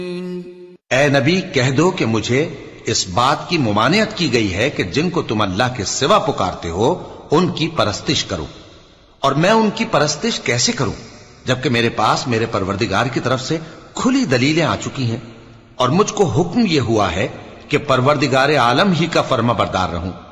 ए नबी, कह दो कि मुझे इस बात की मुमानियत की गई है कि जिनको तुम अल्लाह के सिवा पुकारते हो उनकी परस्तिश करो, और मैं उनकी परस्तिश कैसे करूं जबकि मेरे पास मेरे परवरदिगार की तरफ से खुली दलीलें आ चुकी हैं और मुझको हुक्म यह हुआ है कि परवरदिगार आलम ही का फर्माबरदार रहूं।